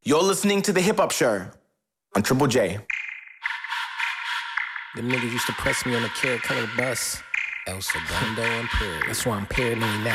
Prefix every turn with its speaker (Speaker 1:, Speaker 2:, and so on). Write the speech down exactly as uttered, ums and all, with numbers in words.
Speaker 1: You're listening to The Hip Hop Show on Triple J.
Speaker 2: Them niggas used to press me on the carrot colored bus. El Segundo and Prairie. That's why I'm paranoid now.